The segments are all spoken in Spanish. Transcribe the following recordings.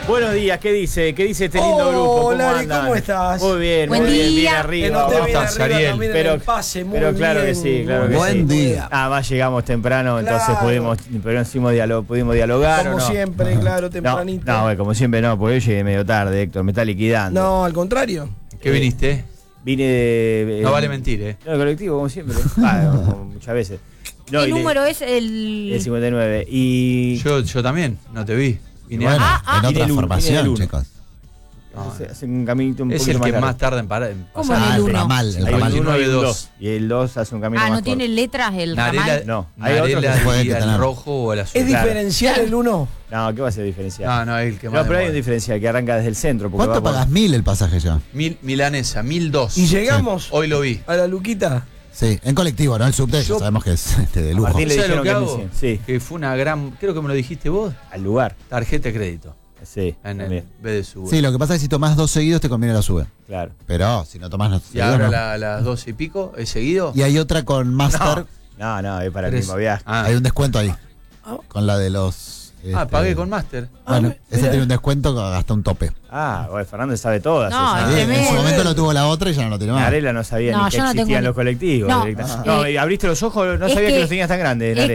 Buenos días, ¿qué dice? ¿Qué dice este lindo grupo? ¿Cómo Lari, andan? ¿cómo estás? Muy bien, Buen muy bien, bien día. arriba. Que no te ¿Cómo viene estás, arriba Ariel? también en Pero, el pase, muy pero claro bien, que sí, claro que Buen sí. día. Además llegamos temprano, entonces Claro. pudimos dialogar. Como ¿o no? siempre, claro, tempranito. No, bueno, como siempre no, porque yo llegué medio tarde, Héctor, me está liquidando. No, al contrario. ¿Qué viniste? Vine de... No vale mentir, ¿eh? No, el colectivo, como siempre. Como muchas veces. No, ¿Qué y número es el...? El 59. Y... Yo también, no te vi. Vine Bueno, a... en Viene otra el uno, viene el formación, uno. chicos. hace un caminito un Es poquito el que largo. más tarda en parar. ¿Cómo en el el uno? ramal, el Hay ramal. un 1 y un 2. 2. Y el 2 hace un camino Ah, más ¿no tiene corto. letras el Narela, ramal? No, hay otro que Narela se puede diría el tener. rojo o el azul. ¿Es Claro. diferencial el 1? No, ¿qué va a ser diferencial? No, es el que No, más pero hay un demora. diferencial que arranca desde el centro. porque ¿Cuánto va por- pagas? 1000 el pasaje ya. Milanesa, 1002. ¿Y llegamos Hoy lo vi. a la Luquita? Sí, en colectivo, ¿no? El subte, ya Yo- sabemos que es de lujo. Martín le ¿Sabes lo dijeron que que hago? sí. Que fue una gran... Creo que me lo dijiste vos. Al lugar. Tarjeta de crédito. Sí, En el también, vez de su... Sí, lo que pasa es que si tomás 2 seguidos te conviene la sube. claro. Pero si no tomás los Y seguidos, ahora no. las 12 y pico, ¿he seguido? Y hay otra con Master. No, es para el Tres. mismo viaje. Ah, Hay un descuento ahí. Ah. Con la de los... pagué con Master. Bueno, Ah, ese mira. tiene un descuento hasta un tope. Bueno, Fernando sabe todas. No, esas. es Sí, en tremendo. su momento lo tuvo la otra y ya no lo tiene más. Narela no sabía No, ni que yo no tengo existían ni- los colectivos. No. directamente. No, y abriste los ojos, no Es sabía que que- los tenías tan grandes, Es Narela.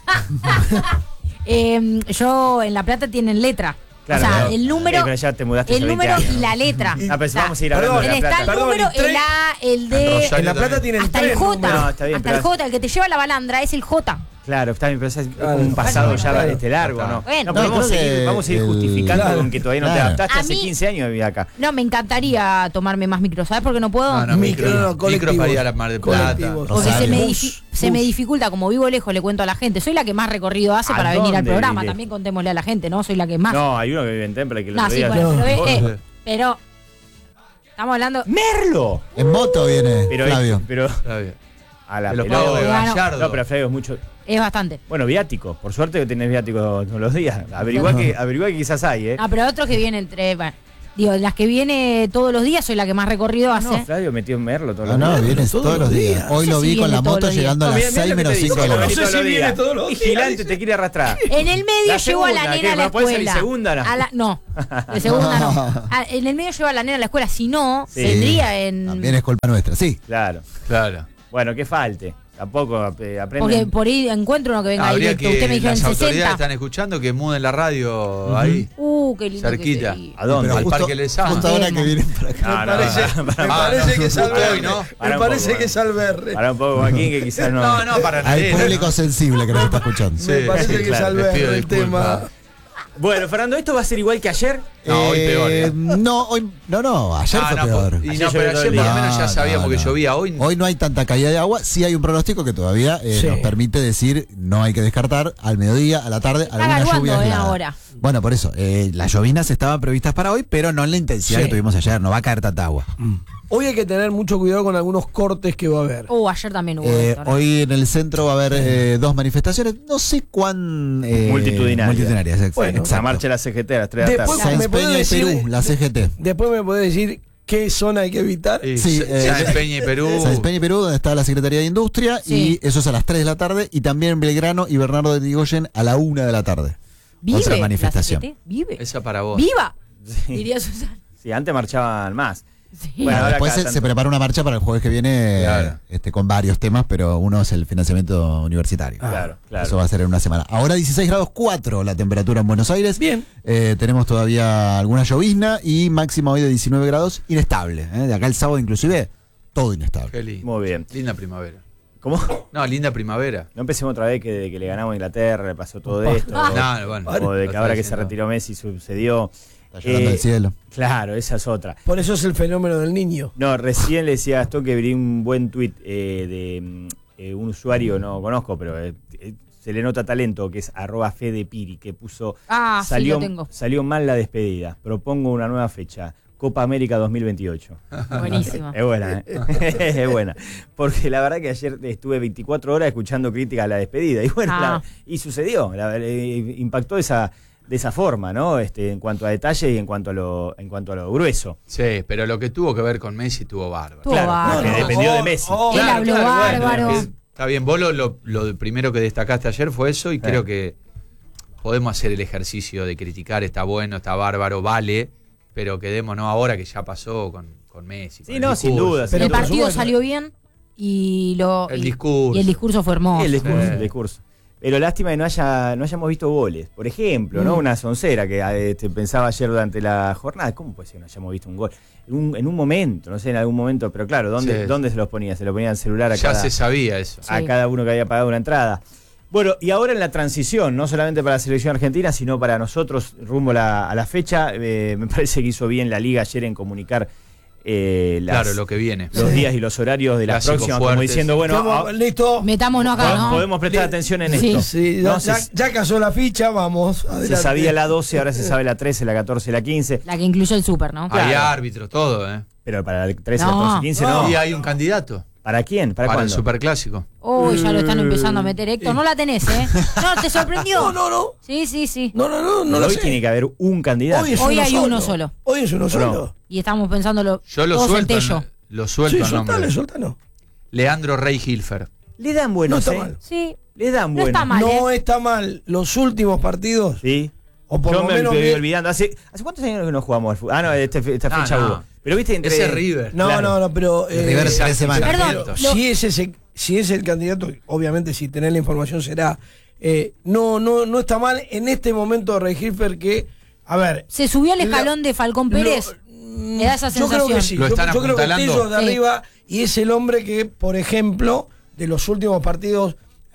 que... yo en La Plata tienen letra. Claro, o sea, claro. el número... Pero ya te mudaste hace El 20 número años. y la letra. Pero O sea, vamos a ir hablando de La está Plata. el Perdón, número, y tres- el A, el D... Rosario En La Plata también. tienen Hasta el 3 J. números. No, está bien, hasta pero el J, el que te lleva a la balandra es el J. Claro, está bien, pero es Claro. un pasado Bueno, ya claro. largo, ¿no? Bueno. No, pero No, vamos a creo seguir, que vamos a ir el- justificando Claro. con que todavía no te Claro. adaptaste A hace mí- 15 años de vivir acá. No, me encantaría tomarme más micro, ¿sabes por qué no puedo? No, Micro, micro, no, micro colectivos. para ir a la Mar del Plata. Colectivos. Porque se Rosario. me, Bus, se me bus. dificulta, como vivo lejos, le cuento a la gente. Soy la que más recorrido hace ¿A para venir al dónde programa. vive? También contémosle a la gente, ¿no? Soy la que más. No, hay uno que vive en Temple que el No, otro sí, día... bueno, No. pero estamos hablando. ¡Merlo! En moto viene Pero, Flavio. pero Está bien. a la De los pelota. pagos de Bueno. Gallardo. No, pero Flavio es mucho... Es bastante. Bueno, viático. Por suerte que tenés viático todos los días. Averiguá que quizás hay, ¿eh? Ah, pero otros que vienen entre. Bueno, digo, las que viene todos los días, soy la que más recorrido hace. No, Flavio metió en Merlo todos No, los no, días. vienes todos los días. Hoy No lo sé vi si con viene la todos moto los días. llegando a No, las mirá, mirá 6 lo que menos te 5 digo, de la no noche. sé sé todos si los viene días. todos los días. Vigilante te quiere arrastrar. En el medio La llevo a la segunda, nena ¿qué? a la ¿Puede salir escuela. segunda, no? No, de segunda no. En el medio llevo a la nena a la escuela. Si no, Sí. vendría en. También es culpa nuestra, sí. Claro. Claro. Bueno, que falte. Tampoco Porque aprenden. por ahí encuentro uno que venga Habría directo. Usted me que dijo en las autoridades 60. están escuchando que muden la radio ahí. Qué lindo. Cerquita. Que sería. ¿A dónde? Pero Al justo, Parque Lezama. justo ahora que vienen para acá. No, Me parece, para, me Ah, parece no, que es justo Alberre. hoy, ¿no? Para Me un parece poco, que es Alberre. para un poco, Joaquín, que quizás no. No, para Hay nadie. público sensible que nos está escuchando. Sí, Me parece sí, que claro, es les pido Alberre el disculpas. tema. Bueno, Fernando, ¿esto va a ser igual que ayer? No, hoy peor. No, hoy, no, ayer fue peor. Y Ayer no, pero llovió todo ayer el por lo día. menos ya sabíamos que no. llovía. Hoy no hay tanta caída de agua, sí hay un pronóstico que todavía Sí. nos permite decir no hay que descartar al mediodía, a la tarde, Está alguna garuando, lluvia aislada. ahora. Bueno, por eso, las llovinas estaban previstas para hoy, pero no en la intensidad Sí. que tuvimos ayer, no va a caer tanta agua. Hoy hay que tener mucho cuidado con algunos cortes que va a haber. Ayer también hubo. esto, ¿no? Hoy en el centro va a haber 2 manifestaciones, no sé cuán multitudinarias. Bueno, La marcha de la CGT a las 3 de la Después, tarde. ¿me Sáenz podés Peña y decir- Perú, la CGT. Después me podés decir qué zona hay que evitar. Sí, Sáenz Peña y Perú. Sáenz Peña y Perú, donde está la Secretaría de Industria, Sí. y eso es a las 3 de la tarde, y también en Belgrano y Bernardo de Irigoyen a la 1 de la tarde. ¿Vive Otra la manifestación. CGT? ¿Vive? Esa para vos. ¡Viva! Sí. Diría Susana. Sí, antes marchaban más. Sí. Bueno, ahora después cada se tanto. prepara una marcha para el jueves que viene Claro. con varios temas, pero uno es el financiamiento universitario. Claro, claro. Eso va a ser en una semana. Ahora 16 grados 4 la temperatura en Buenos Aires. Bien. Tenemos todavía alguna llovizna y máxima hoy de 19 grados, inestable. De acá el sábado inclusive, todo inestable. Qué lindo. Muy bien. Linda primavera. ¿Cómo? No, linda primavera. No empecemos otra vez que desde que le ganamos a Inglaterra le pasó todo esto. No, bueno. O de lo que ahora está que se diciendo. retiró Messi sucedió. Está llorando el cielo. Claro, esa es otra. Por eso es el fenómeno del niño. No, recién le decía a Gastón que vi un buen tuit de un usuario, no conozco, pero se le nota talento, que es @fedepiri, que puso Sí, lo tengo. salió mal la despedida. Propongo una nueva fecha. Copa América 2028. Buenísimo. Es buena, ¿eh? Es buena. Porque la verdad que ayer estuve 24 horas escuchando críticas a la despedida. Y bueno, y sucedió. Impactó de esa forma, ¿no? En cuanto a detalle y en cuanto a lo grueso. Sí, pero lo que tuvo que ver con Messi tuvo bárbaro. Tuvo Claro, bárbaro. porque dependió de Messi. Él habló bárbaro. Está bien, vos lo primero que destacaste ayer fue eso y creo que podemos hacer el ejercicio de criticar, está bueno, está bárbaro, vale, pero quedémonos ahora que ya pasó con Messi. Sí, con no, el sin discurso. duda. Pero El por partido supuesto. salió bien y El discurso. y el discurso fue hermoso. El discurso, Sí. el discurso. Pero lástima que no hayamos visto goles. Por ejemplo, ¿no? Una soncera que pensaba ayer durante la jornada. ¿Cómo puede ser que no hayamos visto un gol? En un momento, no sé, en algún momento, pero claro, ¿dónde, Sí. ¿dónde se los ponía? Se lo ponía en el celular a Ya cada, se sabía eso. a Sí. cada uno que había pagado una entrada. Bueno, y ahora en la transición, no solamente para la selección argentina, sino para nosotros, rumbo a la fecha, me parece que hizo bien la Liga ayer en comunicar Claro, lo que viene. los días y los horarios de las Clásicos próximas, como fuertes. diciendo, bueno, Estamos- listo. Metámonos acá, ¿no? podemos prestar Sí. atención en Sí. esto. Sí, No, ya casó la ficha, vamos. se Adelante. sabía la 12, ahora se sabe la 13, la 14, la 15. La que incluyó el súper, ¿no? Hay Claro. árbitros, todo, ¿eh? Pero para la 13, No. 14, 15 no. Y hay un candidato ¿Para quién? ¿Para para el cuándo? superclásico. Uy, ya lo están empezando a meter, Héctor. No la tenés, ¿eh? No, ¿te sorprendió? No. Sí, sí, sí. No Pero lo hoy sé. tiene que haber un candidato. Hoy es Hoy uno hay solo. uno solo. Hoy es uno no? solo. Y estamos pensándolo Yo lo todos en suelto, Tello. lo Sí, suelto el nombre. suéltalo. Leandro Rey Hilfer. Le dan No buenos, está ¿eh? mal. Sí. Le dan No buenos. está mal. No está mal. Los últimos partidos, Sí. o por Yo lo me menos. estoy olvidando. ¿Hace cuántos años que no jugamos al fútbol? Ah, no, esta Ah, fecha no. hubo. Pero viste, entre. Ese River. No, Claro. pero. River hace 3 semanas. Perdón, Si es el candidato, obviamente si tenés la información será. No está mal en este momento Rey Hilfer que. A ver. Se subió al la- escalón de Falcón Pérez. Me da esa Yo creo que sensación. sí. ¿Lo están yo creo que apuntalando? Tello de Sí. arriba y es el hombre que, por ejemplo, de los últimos partidos,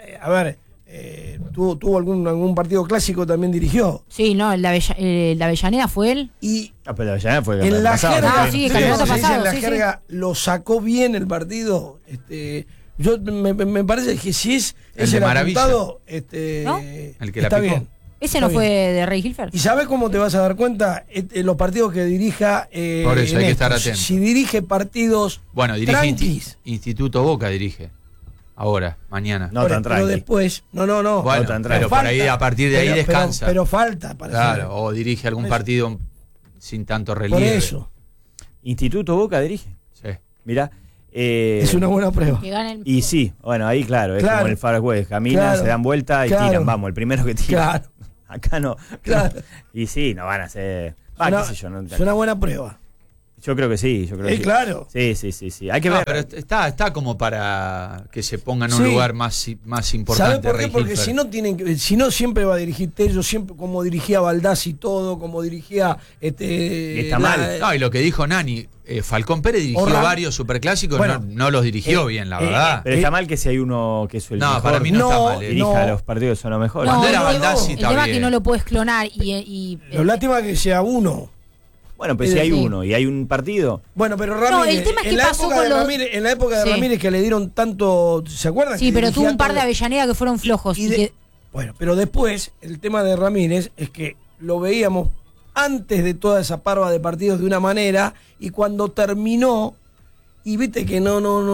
tuvo algún partido clásico también dirigió. Sí, no, el de Avellaneda fue él. Y Ah, pero ya fue el en la pasado, jerga, ¿no? Ah, sí, el campeonato se dice pasado, en la sí, sí. jerga lo sacó bien el partido. Yo me parece que si es El de el Maravilla. apuntado, ¿No? El que la está picó. bien. Ese Está no fue bien. de Rey Hilfer. ¿Y sabes cómo te vas a dar cuenta? Los partidos que dirija. Por eso hay que estar atento. Si dirige partidos. Bueno, dirige tranquis, Instituto Boca, dirige. Ahora, mañana. No tan pero tranqui. después. No. Bueno, no tan pero tranqui. por ahí, a partir de ahí Pero- descansa. Pero falta para claro, saber. o dirige algún Eso. partido sin tanto Por relieve. eso. Instituto Boca dirige. Sí. Mirá. Es una buena prueba. Que gane el... Y sí, bueno, ahí claro, es Claro. como el Far West. Caminan, Claro. se dan vuelta y Claro. tiran. Vamos, el primero que tira. Claro. Acá no. Claro. Y sí, no van a ser. Ah, Una- qué sé yo, no- es una buena prueba. Yo creo que sí, yo creo que sí. Claro. Sí. Hay que No, ver. pero está como para que se ponga en un Sí. lugar más ¿Sabes importante. por qué? Rey Porque Hilfer. si no siempre va a dirigir Tello, siempre como dirigía Baldassi todo, como dirigía Y está mal. No, y lo que dijo Nani, Falcón Pérez dirigió Orran- varios superclásicos, Bueno, no los dirigió bien, la verdad. Pero está mal que si hay uno que es el No, mejor, para mí no está mal, dirija no. los partidos que son los mejores. Cuando era no, Baldassi el está tema es bien. que no lo puedes clonar y Lo lástima que sea uno. Bueno, pero si hay Sí. uno y hay un partido. Bueno, pero Ramírez, el tema es en que la pasó época con de los- Ramírez, en la época de Sí. Ramírez que le dieron tanto, ¿se acuerdan? sí, Que pero tuvo dirigía un par de todo? Avellaneda que fueron flojos. Y y de- que- Bueno, pero después, el tema de Ramírez es que lo veíamos antes de toda esa parva de partidos de una manera, y cuando terminó, y viste que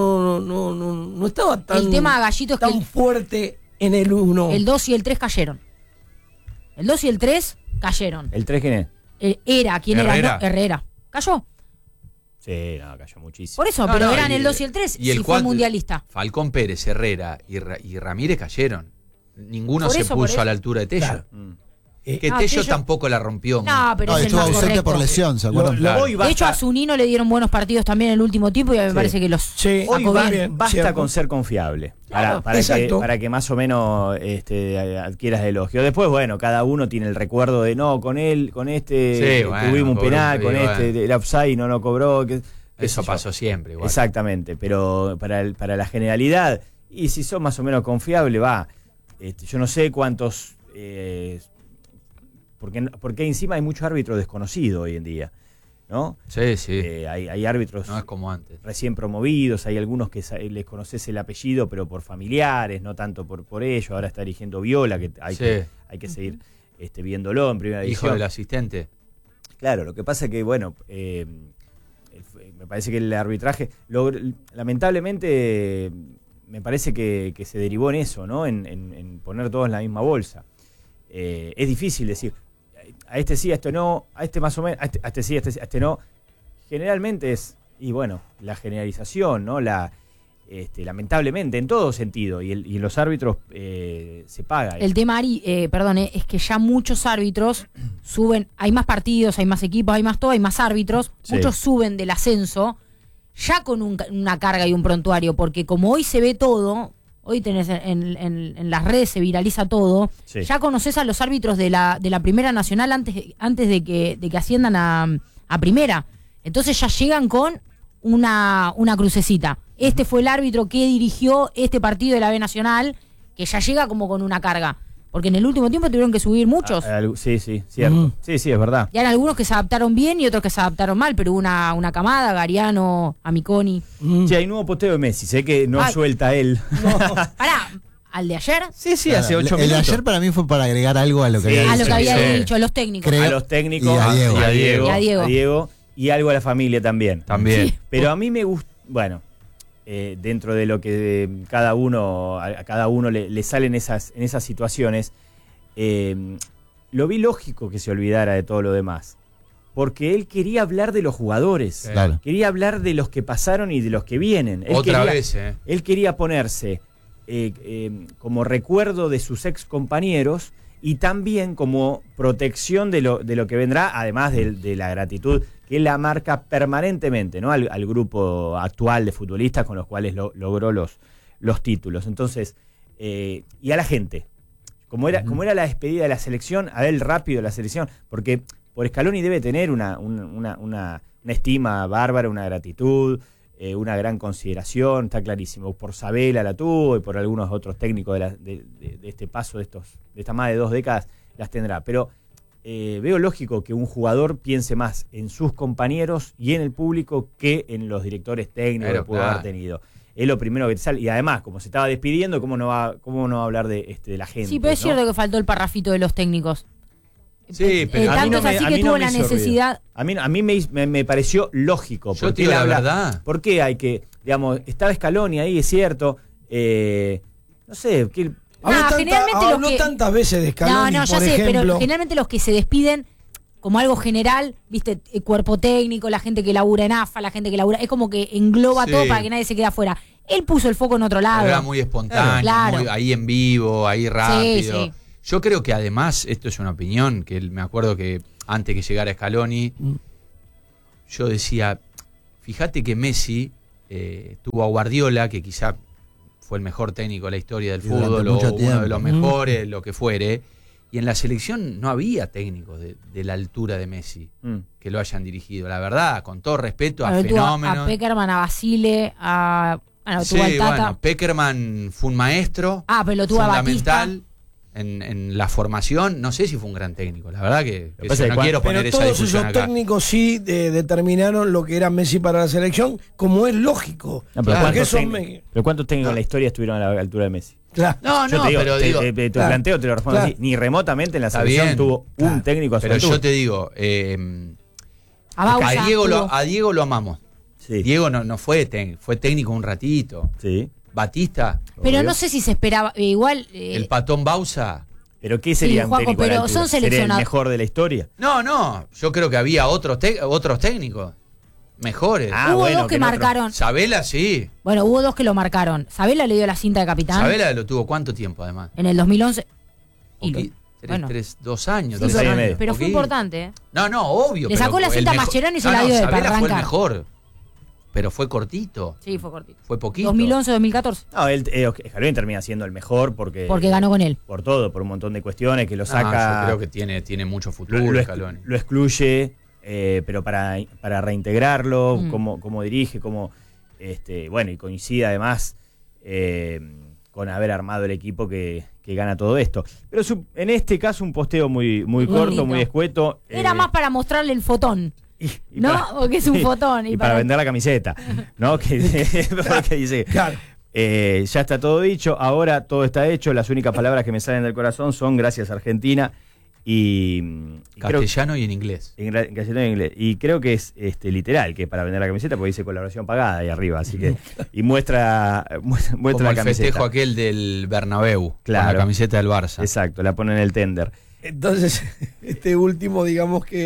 no estaba tan, El tema, Gallito, es que tan el- fuerte en el 1. el 2 y el 3 cayeron. El 2 y el 3 cayeron. ¿El 3 quién es? ¿Quién Herrera. era? No, Herrera. Cayó. Sí, no, cayó muchísimo. Por eso, No, pero no, eran y- el 2 y el 3 y el si fue cuatro- mundialista. Falcón Pérez, Herrera y Ramírez cayeron. Ninguno Por se eso, por puso eso. a la altura de Tello. Claro. Mm. Que Ah, Tello Tello- tampoco la rompió. No, pero No, es el estuvo más ausente correcto. por lesión, ¿se acuerdan? Claro. Hoy De hecho, a basta, Zunino le dieron buenos partidos también en el último tiempo y a mí me Sí. parece que los Sí, hoy sacó ba- bien. basta cierto. con ser confiable. Claro, exacto. Para que más o menos adquieras elogio. Después, bueno, cada uno tiene el recuerdo de no, con él, con este Sí, bueno, tuvimos un cobró, penal, sí, con bueno. este el offside no lo cobró. Qué Eso sé yo. pasó siempre. Igual. Exactamente, pero para la generalidad, y si sos más o menos confiable, va. Yo no sé cuántos. Porque encima hay mucho árbitro desconocido hoy en día, ¿no? Sí, sí. Hay árbitros No es como antes. recién promovidos, hay algunos que les conoces el apellido, pero por familiares, no tanto por ellos. Ahora está dirigiendo Viola, que hay, Sí. hay que seguir viéndolo en primera Hijo división. del asistente. Claro, lo que pasa es que, bueno, me parece que el arbitraje, lamentablemente, me parece que se derivó en eso, ¿no? En poner todos en la misma bolsa. Es difícil decir, a este sí, a este no, a este más o menos, a este sí, a este no. Generalmente es, y bueno, la generalización, ¿no? lamentablemente, en todo sentido, y en los árbitros se paga. El tema, Ari, es que ya muchos árbitros suben, hay más partidos, hay más equipos, hay más todo, hay más árbitros, Sí. muchos suben del ascenso ya con una carga y un prontuario, porque como hoy se ve todo, hoy tenés en las redes se viraliza todo, Sí. ya conoces a los árbitros de la Primera Nacional antes de que asciendan a Primera, entonces ya llegan con una crucecita. Este fue el árbitro que dirigió este partido de la B Nacional, que ya llega como con una carga. Porque en el último tiempo tuvieron que subir muchos. Sí, cierto. Sí, es verdad. Y hay algunos que se adaptaron bien y otros que se adaptaron mal, pero hubo una camada, Gariano, Amiconi. Sí, hay un nuevo posteo de Messi, sé que no Ay. suelta él. Pará, ¿al de ayer? Sí, hace 8 El de minutos. ayer para mí fue para agregar algo a lo que Sí, había A lo dicho. que había sí. dicho, los técnicos. Creo- A los técnicos, y a Diego. Y a Diego. y algo a la familia también. También. Sí. Pero a mí me gusta, bueno, dentro de lo que cada uno le salen en esas situaciones, lo vi lógico que se olvidara de todo lo demás. Porque él quería hablar de los jugadores. Sí. Claro. Quería hablar de los que pasaron y de los que vienen. Otra vez, Él quería ponerse como recuerdo de sus ex compañeros y también como protección de lo que vendrá, además de la gratitud que él la marca permanentemente, ¿no? al grupo actual de futbolistas con los cuales logró los títulos. Entonces, y a la gente. Como era la despedida de la selección, a él rápido la selección, porque por Scaloni debe tener una estima bárbara, una gratitud, una gran consideración, está clarísimo. Por Sabela la tuvo y por algunos otros técnicos de este paso, de estas más de 2 décadas, las tendrá. Pero veo lógico que un jugador piense más en sus compañeros y en el público que en los directores técnicos Claro, que pudo claro. haber tenido. Es lo primero que te sale. Y además, como se estaba despidiendo, ¿cómo no va a hablar de la gente? Sí, pero es ¿no? cierto que faltó el parrafito de los técnicos. Sí, pero A mí Tanto no es me- así a que mí no tuvo me la hizo necesidad. ruido. A mí me pareció lógico. Yo Porque te digo él la habla, verdad. ¿por qué hay que, digamos, estaba Scaloni ahí, es cierto? No sé, que generalmente los habló que- tantas veces de Scaloni, No, ya por sé, ejemplo. pero generalmente los que se despiden como algo general, viste, el cuerpo técnico, la gente que labura en AFA, la gente que labura, es como que engloba Sí. todo para que nadie se quede afuera. Él puso el foco en otro lado. era muy espontáneo, Claro. muy ahí en vivo, ahí rápido. sí. Yo creo que además, esto es una opinión, que me acuerdo que antes que llegara Scaloni, yo decía, fíjate que Messi tuvo a Guardiola, que quizá fue el mejor técnico de la historia del Y durante fútbol, o mucho uno tiempo. de los mejores, lo que fuere, y en la selección no había técnicos de la altura de Messi que lo hayan dirigido. La verdad, con todo respeto a Bueno, tuvo fenómenos. a Peckerman, a Basile, tuvo al Sí, Tata. bueno, Peckerman fue un maestro Pero lo tuvo a Batista. fundamental en la formación. No sé si fue un gran técnico, la verdad que que pasa es no que quiero Pero poner esa todos discusión esos acá. técnicos sí determinaron lo que era Messi para la selección, como es lógico. No, pero Claro. Porque ¿cuántos eso pero ¿cuántos técnicos en la historia estuvieron a la altura de Messi? Claro. No, Yo no, te digo, pero digo, te claro, planteo, te lo respondo claro. así. Ni remotamente en la Está selección bien, tuvo claro. un técnico a su pero altura. yo te digo, A Bausa. a Diego lo amamos. Sí, Diego no fue técnico, fue técnico un ratito. sí. Batista, Pero obvio. no sé si se esperaba. Igual. el patón Bausa. ¿Pero qué sería Sí, un Juaco, técnico a la pero altura? son ¿Sería el seleccionados. mejor de la historia? No, yo creo que había otros técnicos mejores. Hubo dos que en otro- marcaron. Sabela sí. Bueno, hubo dos que lo marcaron. Sabela le dio la cinta de capitán Sabela lo tuvo cuánto tiempo además. en el 2011. Y Poqui- lo- bueno. 2 años. Sí, 2 3 años y años. medio. pero fue Poquito. importante, ¿eh? No, obvio. Le pero sacó la el cinta a mejor- Mascherano y se la dio de Sabela para fue el arrancar. mejor. Pero fue cortito. Sí, fue cortito. Fue poquito. 2011, 2014. No, Scaloni termina siendo el mejor porque Ganó con él. por todo, por un montón de cuestiones que lo No, saca. yo creo que tiene mucho futuro lo Scaloni. excluye, pero para reintegrarlo, Mm. cómo dirige, bueno, y coincide además con haber armado el equipo que gana todo esto. Pero en este caso un posteo muy corto, Bonito. muy escueto. Era más para mostrarle el fotón. y ¿no? Porque es un fotón. Y para vender la camiseta, ¿no? Porque dice, Claro. ya está todo dicho, ahora todo está hecho, las únicas palabras que me salen del corazón son gracias Argentina y creo Castellano y en inglés. en castellano y en inglés. Y creo que es literal, que es para vender la camiseta, porque dice colaboración pagada ahí arriba, así que y muestra Como la el camiseta. festejo aquel del Bernabéu. Claro. Con la camiseta del Barça. Exacto, la pone en el tender. Entonces, este último, digamos que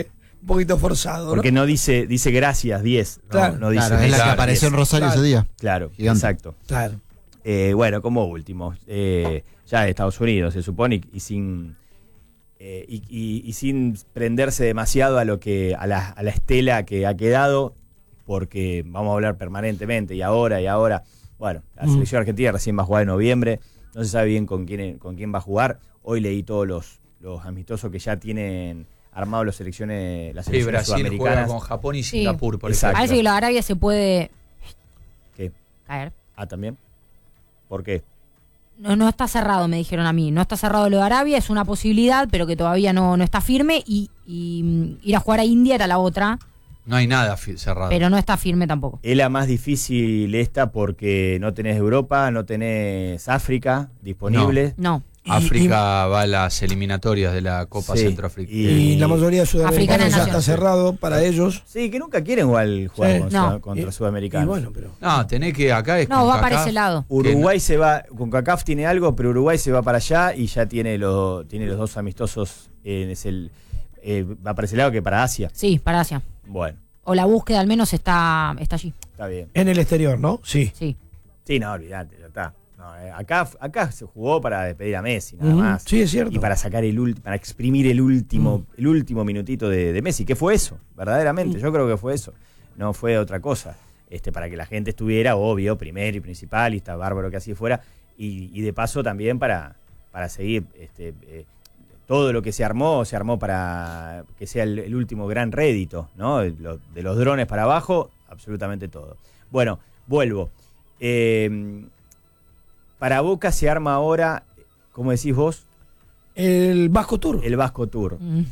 un poquito forzado, ¿no? Porque no dice gracias 10. Claro. No dice Claro, es la que claro, apareció en 10. Rosario Claro. ese día. Claro, Gigante. exacto. Claro. Bueno, como último, ya de Estados Unidos se supone y sin y sin prenderse demasiado a lo que a la estela que ha quedado, porque vamos a hablar permanentemente y ahora. Bueno, la selección argentina recién va a jugar en noviembre, no se sabe bien con quién va a jugar. Hoy leí todos los amistosos que ya tienen armados las Sí, selecciones Brasil juega sudamericanas. con Japón y Sí. Singapur, por Exacto. ejemplo. Parece que la Arabia se puede ¿Qué? caer. ¿También? ¿Por qué? No está cerrado, me dijeron a mí. No está cerrado lo de Arabia, es una posibilidad, pero que todavía no está firme. Y ir a jugar a India era la otra, No hay nada cerrado. pero no está firme tampoco. Es la más difícil esta porque no tenés Europa, no tenés África disponible. No. África va a las eliminatorias de la Copa Sí, Centroafrica. Y la mayoría de sudamericanos Africana ya está Nación. cerrado para ellos. Sí, que nunca quieren jugar Sí. contra Y sudamericanos. bueno, pero... No, tenés que acá es No, va para CONCACAF. ese lado. Uruguay se va, con CONCACAF tiene algo, pero Uruguay se va para allá y ya tiene los dos amistosos, va para ese lado que para Asia. Sí, para Asia. Bueno, O la búsqueda al menos está allí. está bien. En el exterior, ¿no? Sí. Sí. Sí, no, olvídate, ya está. No, acá se jugó para despedir a Messi, nada Ujú, más. sí, es cierto. Y para sacar para exprimir el último minutito de Messi. ¿Qué fue eso? Verdaderamente, yo creo que fue eso. No fue otra cosa. Para que la gente estuviera, obvio, primero y principal, y está bárbaro que así fuera. Y de paso también para seguir. Todo lo que se armó para que sea el último gran rédito, ¿no? De los drones para abajo, absolutamente todo. Bueno, vuelvo. Para Boca se arma ahora, ¿cómo decís vos? El Vasco Tour. El Vasco Tour. Mm.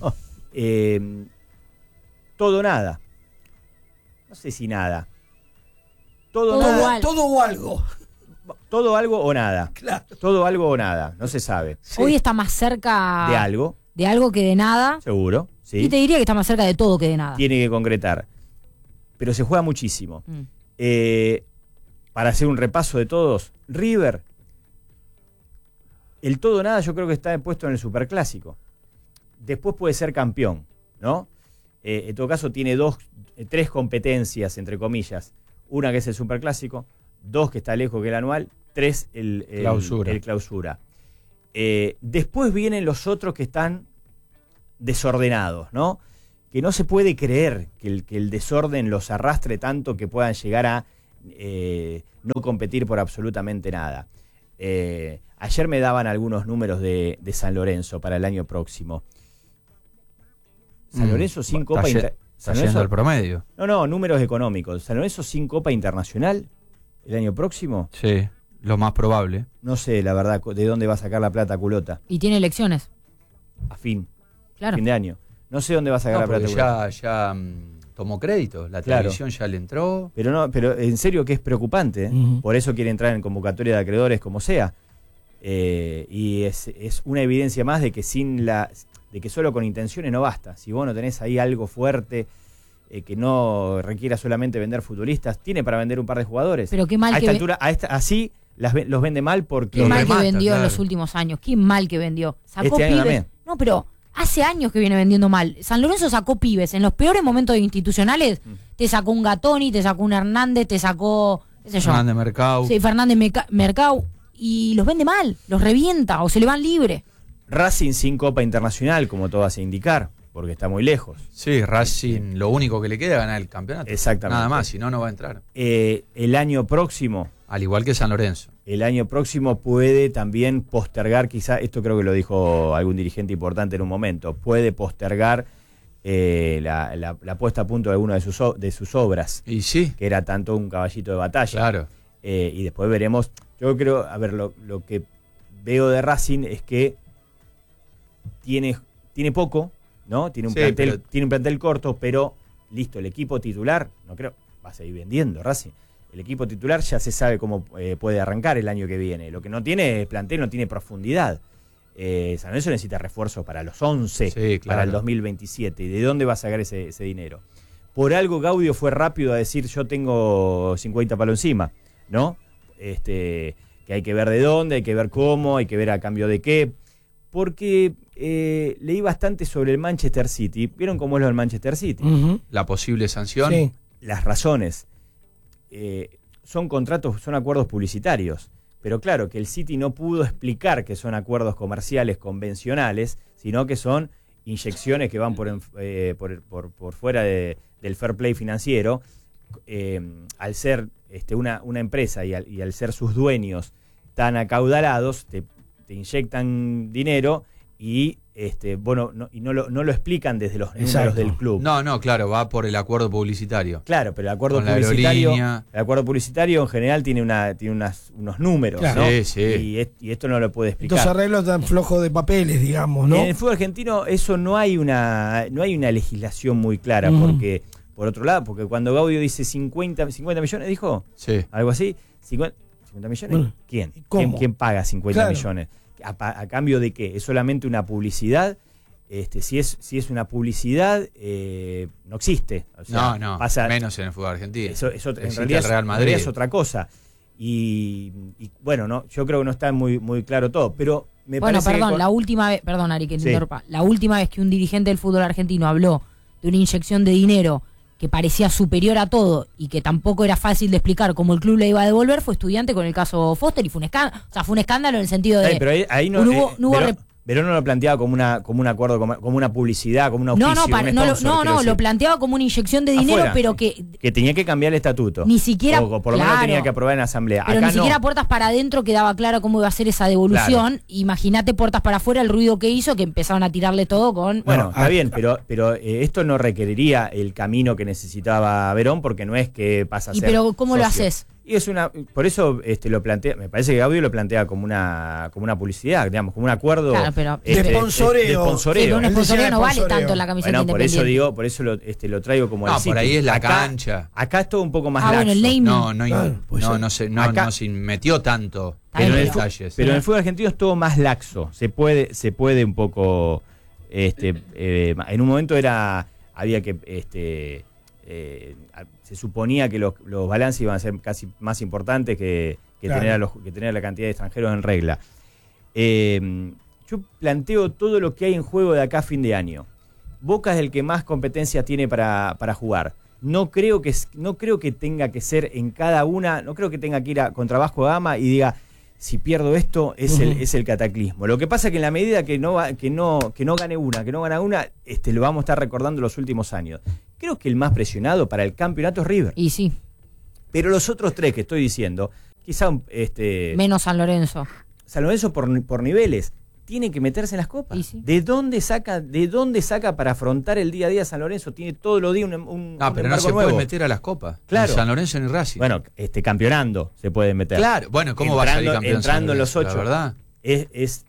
Todo o nada. No sé si nada. Todo, Todo nada. igual. Todo o algo. Todo algo o nada. Claro. Todo algo o nada. No se sabe. Hoy está más cerca De algo, de algo que de nada. seguro. ¿sí? Y te diría que está más cerca de todo que de nada. Tiene que concretar. Pero se juega muchísimo. Mm. Para hacer un repaso de todos, River, el todo o nada yo creo que está puesto en el Superclásico. Después puede ser campeón, ¿no? En todo caso tiene tres competencias, entre comillas. Una que es el Superclásico, 2 que está lejos que el anual, 3 el clausura. Después vienen los otros que están desordenados, ¿no? Que no se puede creer que el desorden los arrastre tanto que puedan llegar a no competir por absolutamente nada. Ayer me daban algunos números de San Lorenzo para el año próximo. San Lorenzo sin Copa Está yendo al promedio. No, números económicos. San Lorenzo sin Copa Internacional el año próximo. Sí, lo más probable. No sé, la verdad, de dónde va a sacar la plata Culota. Y tiene elecciones. A fin Claro. de año. No sé dónde va a sacar No, la plata porque Culota. ya tomó crédito. La Claro. televisión ya le entró. Pero en serio que es preocupante. Ujú. Por eso quiere entrar en convocatoria de acreedores como sea. Y es una evidencia más de que de que solo con intenciones no basta. Si vos no tenés ahí algo fuerte que no requiera solamente vender futbolistas, tiene para vender un par de jugadores. Pero qué mal a que esta altura, así los vende mal porque Qué mal que remata, vendió en claro. los últimos años. Qué mal que vendió. Sacó Este año pibes. también. No, pero hace años que viene vendiendo mal. San Lorenzo sacó pibes. En los peores momentos institucionales, te sacó un Gatoni, te sacó un Hernández, te sacó, qué sé yo. Fernández Mercado. Sí, Fernández Mercado. Y los vende mal, los revienta o se le van libre. Racing sin Copa Internacional, como todo hace indicar, porque está muy lejos. Sí, Racing, lo único que le queda es ganar el campeonato. Exactamente. Nada más, si no, no va a entrar. El año próximo Al igual que San Lorenzo. puede también postergar, quizá, esto creo que lo dijo algún dirigente importante en un momento, puede postergar la puesta a punto de alguna de sus obras, Y sí, que era tanto un caballito de batalla. claro. Y después veremos. Yo creo, a ver, lo que veo de Racing es que tiene poco, ¿no? Tiene un plantel corto, pero listo, el equipo titular, no creo, va a seguir vendiendo Racing. El equipo titular ya se sabe cómo puede arrancar el año que viene. Lo que no tiene plantel, no tiene profundidad. San Lorenzo necesita refuerzo para los 11, Sí, claro. para el 2027. ¿Y de dónde va a sacar ese dinero? Por algo Gaudio fue rápido a decir yo tengo 50 palos encima, ¿no? Que hay que ver de dónde, hay que ver cómo, hay que ver a cambio de qué. Porque leí bastante sobre el Manchester City. ¿Vieron cómo es lo del Manchester City? La posible sanción. Sí. Las razones. Son contratos, son acuerdos publicitarios. Pero claro, que el City no pudo explicar que son acuerdos comerciales convencionales, sino que son inyecciones que van por fuera del fair play financiero. Al ser una empresa y al ser sus dueños tan acaudalados, te inyectan dinero y no lo explican desde los números del club. No, claro, va por el acuerdo publicitario. Claro, pero el acuerdo Con la publicitario, aerolínea. el acuerdo publicitario en general tiene unos números, Claro. ¿no? Sí. Y esto no lo puede explicar. Estos arreglos tan flojos de papeles, digamos, ¿no? En el fútbol argentino eso no hay una legislación muy clara, porque por otro lado, porque cuando Gaudio dice 50 millones, dijo Sí. algo así, 50 millones, Bueno, ¿quién? ¿cómo? ¿Quién paga 50 Claro. millones? ¿A cambio de qué? ¿Es solamente una publicidad? Si es una publicidad, no existe. O sea, No, pasa, menos en el fútbol argentino. en Existe realidad, el Real Madrid. es otra cosa. Y bueno, no, yo creo que no está muy, muy claro todo, pero me Bueno, parece perdón, que la última vez, perdón Ari que te Sí. interrumpa, la última vez que un dirigente del fútbol argentino habló de una inyección de dinero que parecía superior a todo y que tampoco era fácil de explicar cómo el club le iba a devolver fue Estudiante con el caso Foster y fue un escándalo, o sea, fue un escándalo en el sentido de pero ahí no, no hubo Verón no lo planteaba como un acuerdo, como una publicidad, como un auspicio, no, un sponsor, quiero lo decir. planteaba como una inyección de dinero, Afuera, pero sí. Que tenía que cambiar el estatuto. Ni siquiera, o por lo menos claro, tenía que aprobar en asamblea. pero Acá ni siquiera no. puertas para adentro quedaba claro cómo iba a ser esa devolución. Claro. Imagínate puertas para afuera el ruido que hizo, que empezaron a tirarle todo con... Bueno, está bien, pero esto no requeriría el camino que necesitaba Verón, porque no es que pasa a ¿Y ser pero cómo lo socio. haces? Y por eso lo plantea, me parece que Gaudio lo plantea como una publicidad, digamos, como un acuerdo Claro, pero- De sponsoreo. de sponsoreo. Sí, un Él decía sponsoreo de no vale sponsoreo. tanto en la camiseta Bueno, por eso independiente. por eso lo traigo como No, el por ahí sitio. es la Acá- cancha. Acá es todo un poco más Ah, bueno, el laxo. naming. Claro, No se metió tanto Está en bien, los pero- detalles. Pero en el fútbol argentino es todo más laxo. Se puede un poco. En un momento había que. Se suponía que los balances iban a ser casi más importantes que Claro. tener la cantidad de extranjeros en regla. Yo planteo todo lo que hay en juego de acá a fin de año. Boca es el que más competencia tiene para jugar. No creo que tenga que ser en cada una, no creo que tenga que ir contra Vasco da Gama y diga, si pierdo esto es el cataclismo. Lo que pasa es que en la medida que no gane una, lo vamos a estar recordando los últimos años. Creo que el más presionado para el campeonato es River. Y sí, Pero los otros tres que estoy diciendo, quizá menos San Lorenzo. San Lorenzo por niveles, tiene que meterse en las copas. Y sí. ¿De dónde saca para afrontar el día a día San Lorenzo? Tiene todos los días un No, pero no embargo se nuevo. puede meter a las copas. Claro. Ni San Lorenzo ni Racing. Bueno, campeonando se puede meter. Claro, bueno, ¿cómo va a salir campeón entrando San en los Lorenzo? 8. La verdad. Es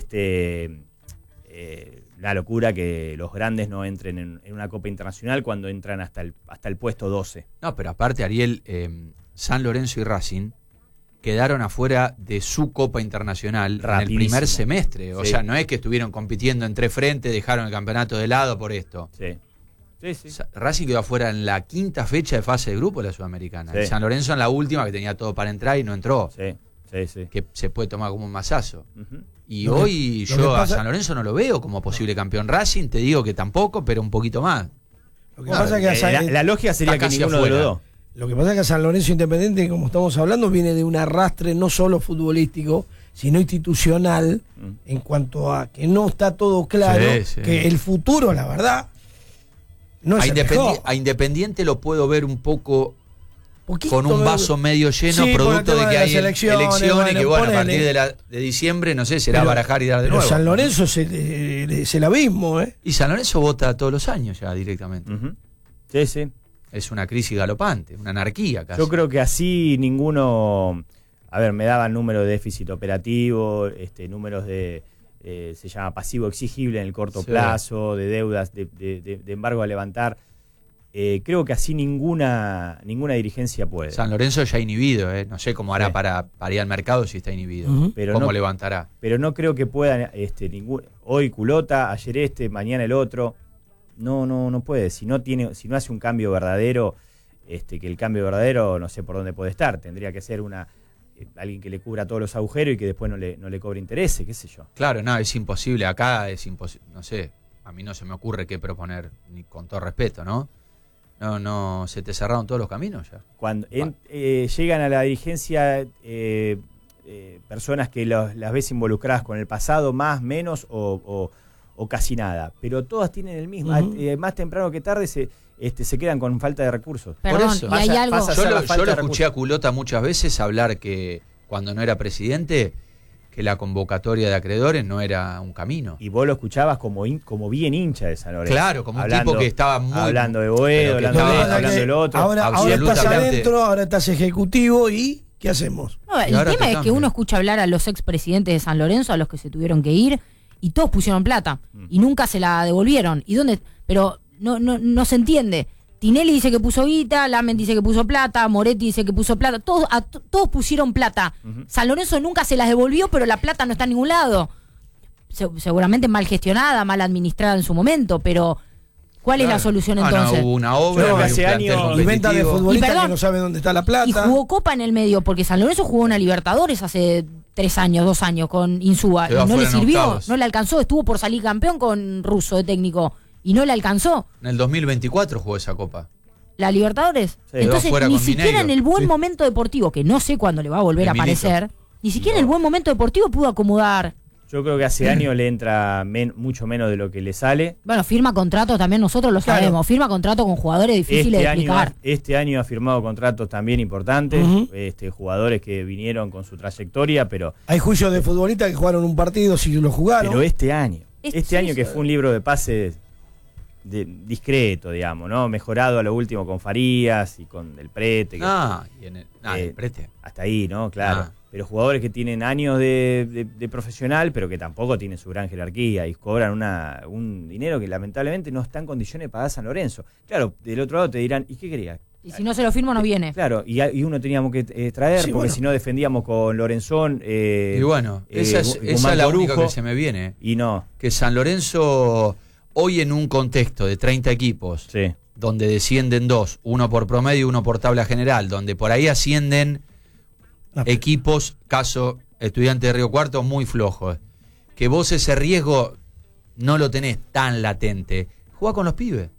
la locura que los grandes no entren en una Copa Internacional cuando entran hasta el puesto 12. No, pero aparte, Ariel, San Lorenzo y Racing quedaron afuera de su Copa Internacional en el Rapidísimo. primer semestre. O Sí. sea, no es que estuvieron compitiendo en tres frentes, dejaron el campeonato de lado por esto. Sí. Sí. Racing quedó afuera en la quinta fecha de fase de grupo de la Sudamericana. Sí. Y San Lorenzo en la última, que tenía todo para entrar y no entró. Sí. Que se puede tomar como un masazo. Ujú. Y Lo que- hoy lo que yo a pasa- San Lorenzo no lo veo como posible campeón. Racing, te digo que tampoco, pero un poquito más. Lo que pasa es que a San- La lógica sería está que casi ninguno de los afuera. dos. Lo que pasa es que San Lorenzo Independiente, como estamos hablando, viene de un arrastre no solo futbolístico, sino institucional, en cuanto a que no está todo claro, Sí, sí. que el futuro, la verdad, no A, es el mejor. a Independiente lo puedo ver un poco Poquito con un vaso medio lleno, Sí, por el producto tema de que de hay las elecciones, que bueno, bueno, a ponele. partir de diciembre, no sé, será Pero- barajar y dar de Pero nuevo. San Lorenzo es el abismo, ¿eh? Y San Lorenzo vota todos los años ya directamente. Ujú. Sí. Es una crisis galopante, una anarquía casi. Yo creo que así ninguno. A ver, me daban números de déficit operativo, números de. Se llama pasivo exigible en el corto Sí. plazo, de deudas, de embargo a levantar. Creo que así ninguna dirigencia puede. San Lorenzo ya inhibido, no sé cómo hará Sí. para ir al mercado si está inhibido. Ujú. Pero ¿Cómo no- levantará? Pero no creo que puedan. Hoy Culota, ayer mañana el otro. No puede. Si no hace un cambio verdadero, que el cambio verdadero no sé por dónde puede estar. Tendría que ser una alguien que le cubra todos los agujeros y que después no le cobre intereses, qué sé yo. Claro, no, es imposible. Acá es imposible. No sé, a mí no se me ocurre qué proponer, ni con todo respeto, ¿no? No, se te cerraron todos los caminos ya. Cuando llegan a la dirigencia personas que las ves involucradas con el pasado, más, menos o casi nada, pero todas tienen el mismo. Más temprano que tarde se quedan con falta de recursos. Perdón, Por eso. y hay algo. Yo lo escuché a Culota muchas veces hablar que cuando no era presidente, que la convocatoria de acreedores no era un camino. Y vos lo escuchabas como bien hincha de San Lorenzo. Claro, como un tipo que estaba muy... Hablando de Boedo, hablando del otro. Ahora estás adentro, ahora estás ejecutivo y ¿qué hacemos? No, el tema es que uno escucha hablar a los expresidentes de San Lorenzo, a los que se tuvieron que ir, y todos pusieron plata y nunca se la devolvieron. ¿Y dónde? Pero no se entiende. Tinelli dice que puso guita, Lamen dice que puso plata, Moretti dice que puso plata, todos pusieron plata. San Lorenzo nunca se las devolvió, pero la plata no está en ningún lado. Seguramente mal gestionada, mal administrada en su momento, pero ¿cuál es la solución entonces? No, hubo una obra, hace años Y venta de futbolistas perdón, que no saben dónde está la plata. Y jugó Copa en el medio, porque San Lorenzo jugó una Libertadores hace 2 años con Insúa, y no le sirvió, no le alcanzó, estuvo por salir campeón con Russo de técnico, y no le alcanzó. En el 2024 jugó esa Copa. ¿La Libertadores? Sí, entonces, ni siquiera Mineiro. en el buen momento deportivo, que no sé cuándo le va a volver a aparecer, ni siquiera en el buen momento deportivo pudo acomodar. Yo creo que hace años le entra mucho menos de lo que le sale. Bueno, firma contratos también, nosotros lo sabemos, firma contratos con jugadores difíciles de explicar. Este año ha firmado contratos también importantes, jugadores que vinieron con su trayectoria, pero... Hay juicios de futbolistas que jugaron un partido, si lo jugaron. Pero este año Sí, que fue un libro de pases discreto, digamos, ¿no? Mejorado a lo último con Farías y con el Prete. El Prete. Hasta ahí, ¿no? Claro. Ah. Pero jugadores que tienen años de profesional, pero que tampoco tienen su gran jerarquía y cobran un dinero que lamentablemente no está en condiciones de pagar San Lorenzo. Claro, del otro lado te dirán, ¿y qué querías? Y si no se lo firmo, no viene. Claro, y uno teníamos que traer, Sí, porque bueno. si no defendíamos con Lorenzón. Y bueno, esa es Guzmán la única Corujo, que se me viene. Y no. Que San Lorenzo, hoy en un contexto de 30 equipos, Sí. donde descienden 2, uno por promedio y uno por tabla general, donde por ahí ascienden equipos, caso Estudiante de Río Cuarto, muy flojos. Que vos ese riesgo no lo tenés tan latente. Jugá con los pibes.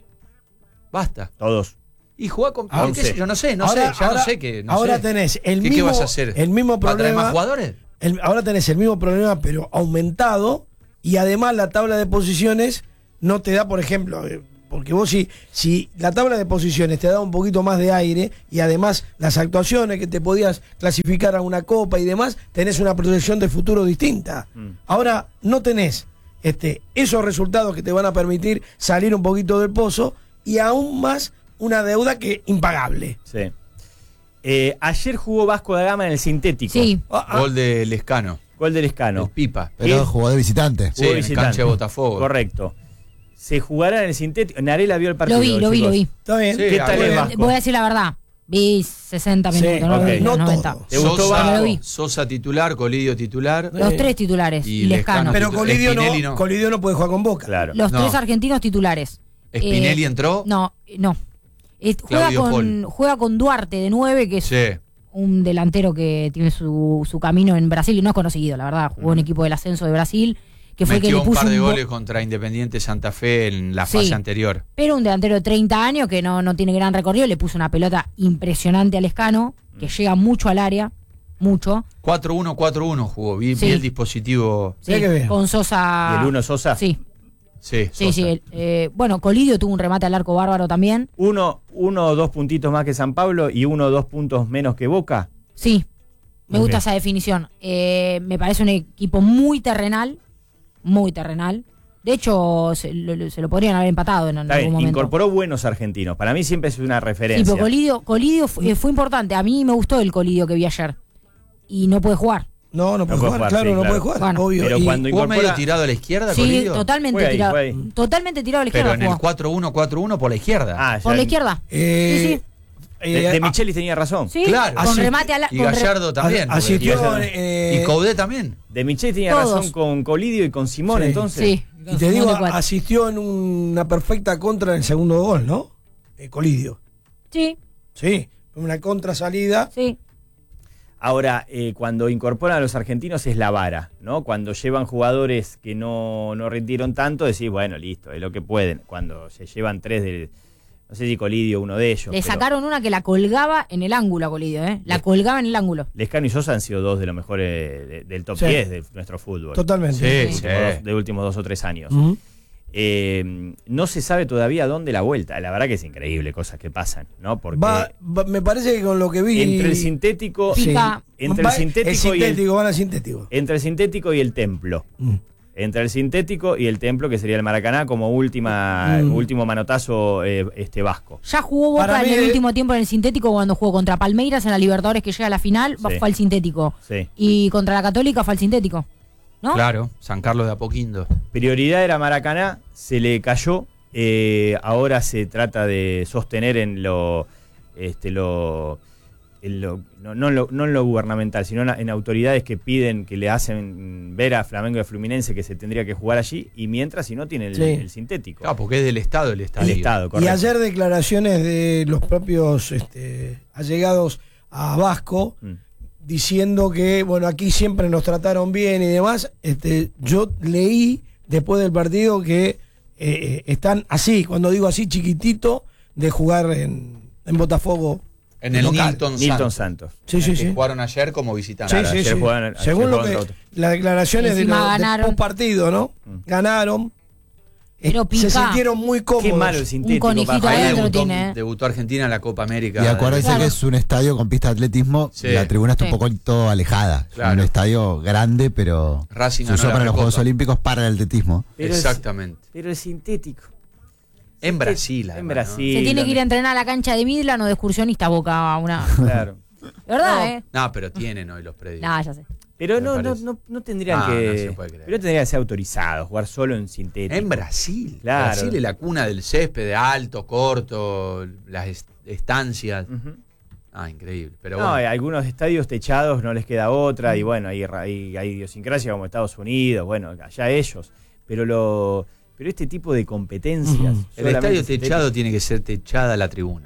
Basta. Todos. Y jugá con... Ah, ¿qué sé yo? No sé, Ahora tenés el mismo, ¿Qué vas a hacer? el mismo ¿Va a traer problema. más jugadores? Ahora tenés el mismo problema, pero aumentado, y además la tabla de posiciones no te da, por ejemplo, porque vos si la tabla de posiciones te da un poquito más de aire, y además las actuaciones que te podías clasificar a una copa y demás, tenés una proyección de futuro distinta. Ahora no tenés esos resultados que te van a permitir salir un poquito del pozo, y aún más una deuda que impagable. Sí. Ayer jugó Vasco da Gama en el sintético. Sí. Gol de Lescano. Gol del El Escano. Pipa. Pero jugó de visitante. Sí, Jugó en visitante. cancha de Botafogo. Correcto. Se jugará en el sintético. Narela vio el partido. Lo vi. Está bien. Sí, ¿Qué tal bueno. es Vasco? Voy a decir la verdad. Vi 60 Sí, minutos, no ok. lo vi No los 90. todo. ¿Te gustó Pero lo vi. Sosa titular, Colidio titular. Los 3 titulares Y y Lescano. Pero Colidio Spinelli no, no. Colidio no puede jugar con Boca. Claro. Los No. 3 argentinos titulares. ¿Spinelli entró? No. Claudio Paul. Juega con Duarte de 9, que es Sí. un delantero que tiene su camino en Brasil y no es conocido, la verdad. Jugó en equipo del ascenso de Brasil, que fue el que Metió le un puso par de un goles contra Independiente Santa Fe en la Sí. fase anterior. Pero un delantero de 30 años que no tiene gran recorrido, le puso una pelota impresionante al Escano, que llega mucho al área, mucho. 4-1-4-1 jugó. Vi Sí. el dispositivo. Sí, Mirá que bien. con Sosa. ¿Y el 1 Sosa? Sí, Sí, sí. Sosa. Bueno, Colidio tuvo un remate al arco bárbaro también. Uno o 2 puntitos más que San Pablo y 1 o 2 puntos menos que Boca. Sí, me Muy gusta bien. esa definición. Me parece un equipo muy terrenal. De hecho, se lo podrían haber empatado en Está algún bien, momento. incorporó buenos argentinos. Para mí siempre es una Sí, referencia. pero Colidio fue importante. A mí me gustó el Colidio que vi ayer. Y no puede jugar. No puede jugar, claro, sí, no claro. puede jugar, Bueno. obvio. Pero Y- cuando ¿Jugó medio incorpora... tirado a la izquierda, Sí, Colidio? totalmente Fue ahí, tirado. fue ahí. Totalmente tirado a la Pero izquierda. en el jugó. 4-1-4-1 por la izquierda. Ah, Por ya- la izquierda. eh, Sí, De Michelis tenía razón. Sí, Claro. con Así- remate al Y Gallardo también. porque- asistió, y Coudet también. De Michelis tenía Todos. razón con Colidio y con Simón, Sí. entonces. Sí. y te digo, Simón de cuatro. asistió en una perfecta contra en el segundo gol, ¿no? Colidio. Sí, Sí, una contra salida. sí. Ahora, cuando incorporan a los argentinos es la vara, ¿no? Cuando llevan jugadores que no rindieron tanto, decís, bueno, listo, es lo que pueden. Cuando se llevan 3 de, no sé si Colidio, uno de ellos. Le sacaron una que la colgaba en el ángulo a Colidio, ¿eh? La colgaba en el ángulo. Lescano y Sosa han sido 2 de los mejores del top 10 de nuestro fútbol. Totalmente. Sí. De últimos 2 o 3 años. No se sabe todavía dónde la vuelta. La verdad que es increíble, cosas que pasan, ¿no? Porque Me parece que con lo que vi. entre el sintético, Sí. entre el sintético, van al sintético. entre el sintético y el templo. Entre el sintético y el templo, que sería el Maracaná, como último manotazo vasco. Ya jugó Boca Para en mí el último tiempo en el sintético cuando jugó contra Palmeiras en la Libertadores, que llega a la final, Sí. fue al sintético. Sí. Y contra la Católica fue al sintético, ¿no? Claro, San Carlos de Apoquindo. Prioridad era Maracaná, se le cayó. Ahora se trata de sostener en no en lo gubernamental, sino en autoridades que piden, que le hacen ver a Flamengo y a Fluminense que se tendría que jugar allí, y mientras, si no, tiene el sintético. Claro, porque es del Estado el estadio. El Estado, Y correcto. ayer declaraciones de los propios allegados a Vasco, diciendo que, bueno, aquí siempre nos trataron bien y demás. Yo leí después del partido que están así, cuando digo así, chiquitito, de jugar en Botafogo. En el local. Nilton Santos. Sí, sí, sí. Jugaron ayer como visitantes. Sí, sí, ayer sí. jugaban- Según ayer lo jugaban que contra las declaraciones de Encima los ganaron. post partido, ¿no? Ganaron. Pero Se pica. sintieron muy cómodos. Qué malo el sintético. conejito para Ahí adentro jugar. tiene, ¿eh? debutó Argentina en la Copa América. Y acuérdense Claro. que es un estadio con pista de atletismo, Sí. la tribuna está Sí. un poquito alejada. Claro. Es un estadio grande, pero Racing se ganó usó la para los Recopa. Juegos Olímpicos para el atletismo. Pero Exactamente. Pero es sintético. En Brasil. En además, Brasil. Se tiene que ir a entrenar a la cancha de Midland o de excursionista a Boca. Claro. De verdad, ¿no? No, pero tienen hoy los predios. Nah, ya sé. Pero Me no parece. tendrían Ah, no que. se puede creer. Pero tendrían que ser autorizados, jugar solo en sintético. En Brasil. Claro. Brasil es la cuna del césped, de alto, corto, las estancias. Ujú. Increíble. Pero No, bueno. algunos estadios techados no les queda otra, y bueno, hay idiosincrasia como Estados Unidos, bueno, allá ellos. Pero este tipo de competencias. El solamente estadio sintético. techado tiene que ser techada la tribuna.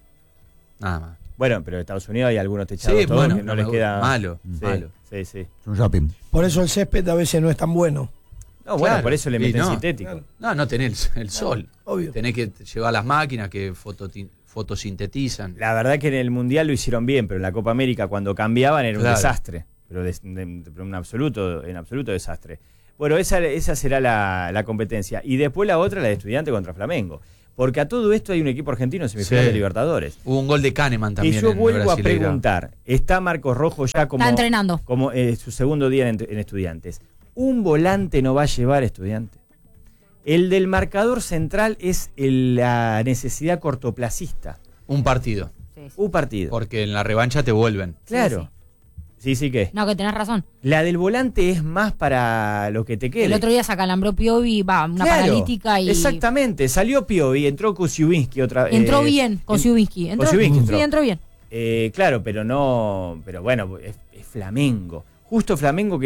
Nada más. Bueno, pero en Estados Unidos hay algunos techados Sí, todos bueno, que no no les me queda. gusta. Malo, Sí, malo. Sí, sí. Es un shopping. Por eso el césped a veces no es tan bueno. No, bueno, Claro. por eso le Sí, meten no. sintético. Claro. No tenés el sol. Obvio. Tenés que llevar las máquinas que fotosintetizan. La verdad que en el Mundial lo hicieron bien, pero en la Copa América cuando cambiaban era un Claro. desastre. Pero en absoluto desastre. Bueno, esa será la competencia. Y después la otra, la de Estudiantes contra Flamengo. Porque a todo esto hay un equipo argentino en semifinal Sí. de Libertadores. Hubo un gol de Kahneman también. Y yo en vuelvo a Brasileirao. preguntar, ¿está Marcos Rojo ya como, Está entrenando. como su segundo día en Estudiantes? ¿Un volante no va a llevar Estudiantes? El del marcador central es la necesidad cortoplacista. Un partido. Un partido. Porque en la revancha te vuelven. Claro. Sí, ¿qué? No, que tenés razón. La del volante es más para lo que te quede. El otro día se acalambró Piovi, una Claro, paralítica y. Exactamente, salió Piovi, entró Kusiuwinski otra vez. Entró bien con Siubinsky. Kosciuszynski entró. Sí, entró bien. Claro, pero bueno, es Flamengo. Justo Flamengo que